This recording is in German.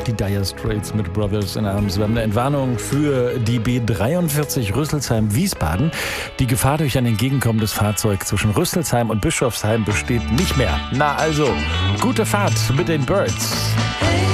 Die Dire Straits mit Brothers in Arms. Wir haben eine Entwarnung für die B43 Rüsselsheim-Wiesbaden. Die Gefahr durch ein entgegenkommendes Fahrzeug zwischen Rüsselsheim und Bischofsheim besteht nicht mehr. Na also, gute Fahrt mit den Birds.